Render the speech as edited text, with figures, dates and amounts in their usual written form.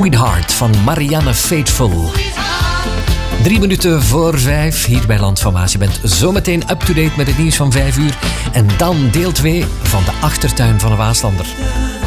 Sweetheart van Marianne Faithfull. 3 minuten voor 5 hier bij Land van Maas. Je bent zometeen up-to-date met het nieuws van 5 uur. En dan deel 2 van de achtertuin van een Waaslander.